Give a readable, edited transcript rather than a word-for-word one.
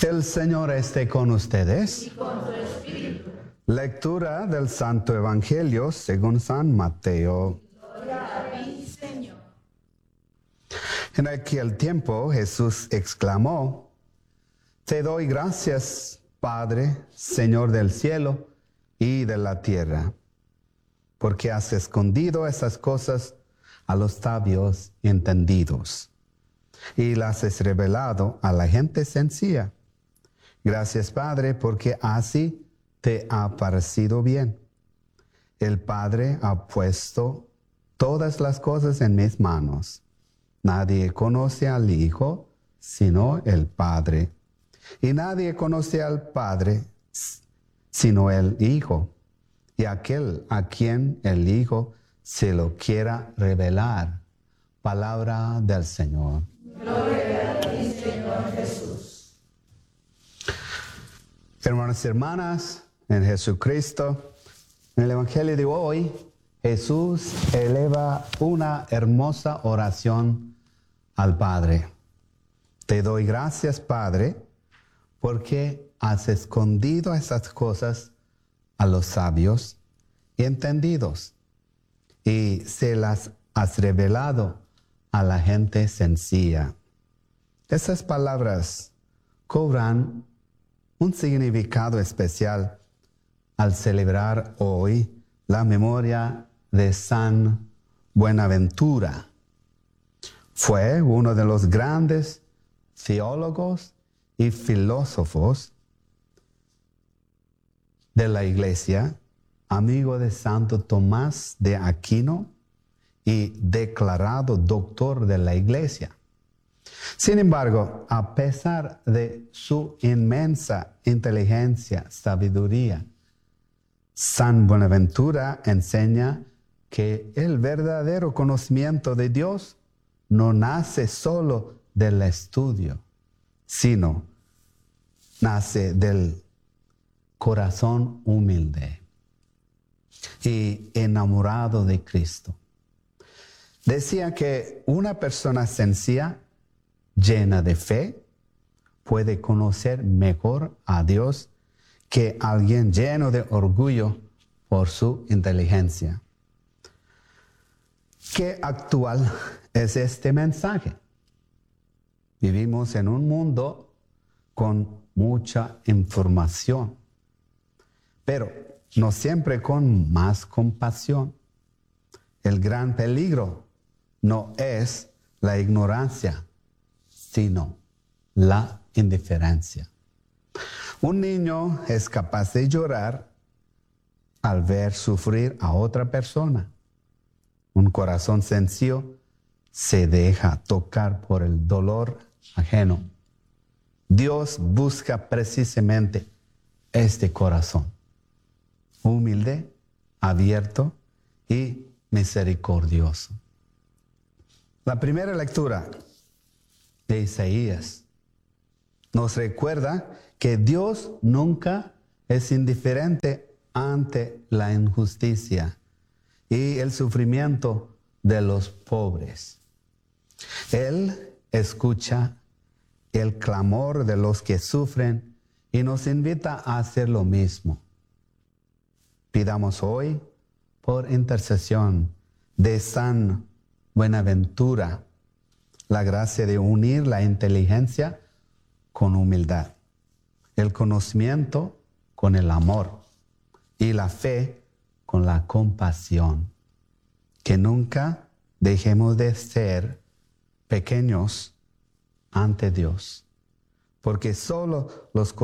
El Señor esté con ustedes. Y con tu espíritu. Lectura del Santo Evangelio según San Mateo. Gloria a ti, Señor. En aquel tiempo Jesús exclamó: Te doy gracias, Padre, Señor del cielo y de la tierra, porque has escondido esas cosas a los sabios entendidos y las has revelado a la gente sencilla. Gracias, Padre, porque así te ha parecido bien. El Padre ha puesto todas las cosas en mis manos. Nadie conoce al Hijo sino el Padre, y nadie conoce al Padre sino el Hijo, y aquel a quien el Hijo se lo quiera revelar. Palabra del Señor. Gloria a ti, Señor Jesús. Hermanos y hermanas, en Jesucristo, en el Evangelio de hoy, Jesús eleva una hermosa oración al Padre. Te doy gracias, Padre, porque has escondido esas cosas a los sabios y entendidos, y se las has revelado a la gente sencilla. Esas palabras cobran un significado especial al celebrar hoy la memoria de San Buenaventura. Fue uno de los grandes teólogos y filósofos de la Iglesia, amigo de Santo Tomás de Aquino y declarado doctor de la Iglesia. Sin embargo, a pesar de su inmensa inteligencia, sabiduría, San Buenaventura enseña que el verdadero conocimiento de Dios no nace solo del estudio, sino nace del corazón humilde y enamorado de Cristo. Decía que una persona sencilla, llena de fe, puede conocer mejor a Dios que alguien lleno de orgullo por su inteligencia. ¿Qué actual es este mensaje? Vivimos en un mundo con mucha información, pero no siempre con más compasión. El gran peligro no es la ignorancia, sino la indiferencia. Un niño es capaz de llorar al ver sufrir a otra persona. Un corazón sencillo se deja tocar por el dolor ajeno. Dios busca precisamente este corazón, humilde, abierto y misericordioso. La primera lectura de Isaías nos recuerda que Dios nunca es indiferente ante la injusticia y el sufrimiento de los pobres. Él escucha el clamor de los que sufren y nos invita a hacer lo mismo. Pidamos hoy, por intercesión de San Buenaventura, la gracia de unir la inteligencia con humildad, el conocimiento con el amor y la fe con la compasión. Que nunca dejemos de ser pequeños ante Dios, porque solo los